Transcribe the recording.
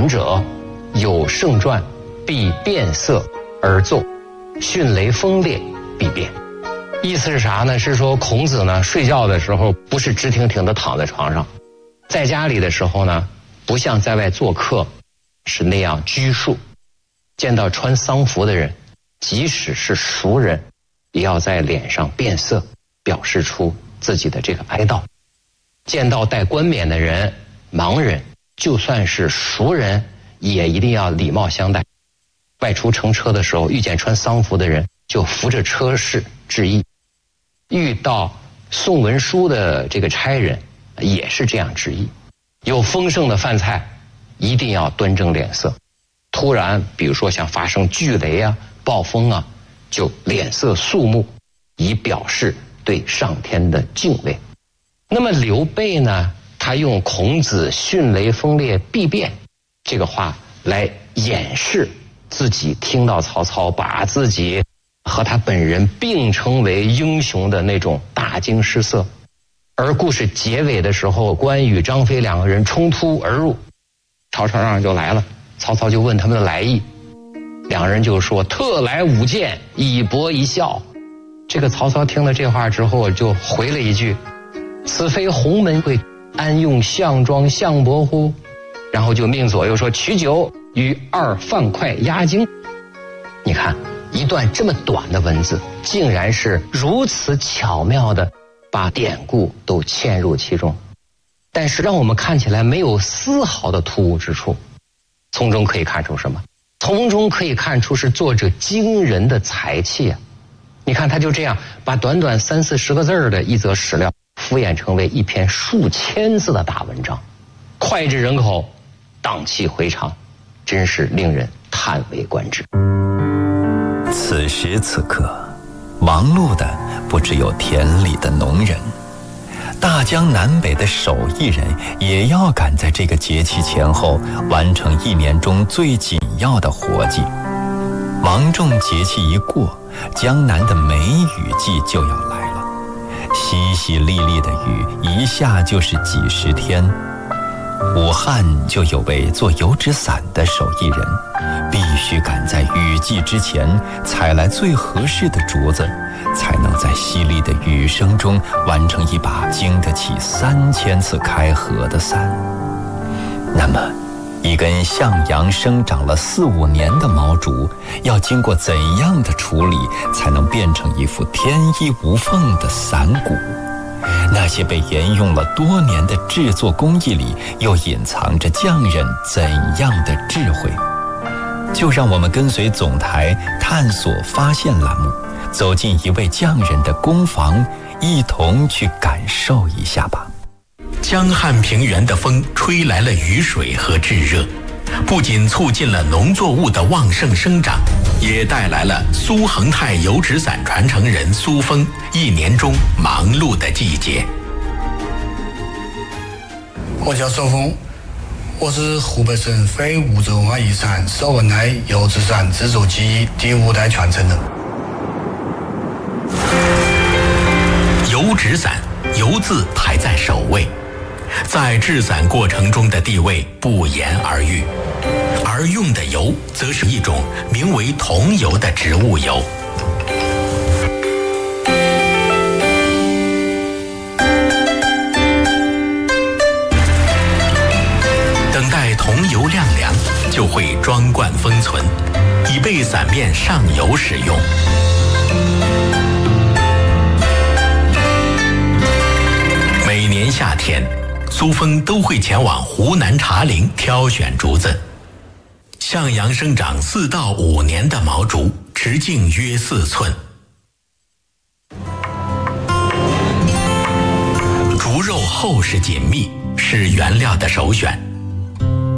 者，有盛传，必变色而奏；迅雷风烈，必变。意思是啥呢？是说孔子呢睡觉的时候不是直挺挺的躺在床上，在家里的时候呢，不像在外做客是那样拘束。见到穿丧服的人，即使是熟人，也要在脸上变色，表示出自己的这个哀悼。见到戴冠冕的人、盲人，就算是熟人，也一定要礼貌相待。外出乘车的时候，遇见穿丧服的人，就扶着车室致意。遇到送文书的这个差人，也是这样致意。有丰盛的饭菜，一定要端正脸色。突然比如说像发生巨雷啊、暴风啊，就脸色肃穆，以表示对上天的敬畏。那么刘备呢，他用孔子迅雷风烈必变这个话来掩饰自己听到曹操把自己和他本人并称为英雄的那种大惊失色。而故事结尾的时候，关羽、张飞两个人冲突而入，曹操让就来了，曹操就问他们的来意，两人就说特来舞剑，以博一笑。这个曹操听了这话之后，就回了一句：此非鸿门会，安用项庄项伯乎？然后就命左右说取酒与二饭快压惊。你看一段这么短的文字，竟然是如此巧妙的把典故都嵌入其中，但是让我们看起来没有丝毫的突兀之处。从中可以看出什么？从中可以看出是作者惊人的才气啊！你看他就这样把短短30-40个字的一则史料敷衍成为一篇数千字的大文章，脍炙人口，荡气回肠，真是令人叹为观止。 此时此刻，忙碌的不只有田里的农人，大江南北的手艺人也要赶在这个节气前后完成一年中最紧要的活计。芒种节气一过，江南的梅雨季就要来了。淅淅沥沥的雨一下就是几十天。武汉就有位做油纸伞的手艺人，必须赶在雨季之前采来最合适的竹子，才能在淅沥的雨声中完成一把经得起3000次开合的伞。那么一根向阳生长了4-5年的毛竹，要经过怎样的处理，才能变成一副天衣无缝的伞骨？那些被沿用了多年的制作工艺里，又隐藏着匠人怎样的智慧？就让我们跟随总台探索发现栏目，走进一位匠人的工房，一同去感受一下吧。 江汉平原的风吹来了雨水和炙热，不仅促进了农作物的旺盛生长，也带来了苏恒泰油纸伞传承人苏峰一年中忙碌的季节。 我叫苏峰，我是湖北省非物质文化遗产苏恒泰油纸伞制作技艺第5代传承人。 油纸伞，油字排在首位，在制伞过程中的地位不言而喻，而用的油则是一种名为桐油的植物油。等待桐油晾凉，就会装罐封存，以备伞面上油使用。每年夏天，苏峰都会前往湖南茶陵挑选竹子。向阳生长4到5年的毛竹，直径约4寸。竹肉厚实紧密，是原料的首选。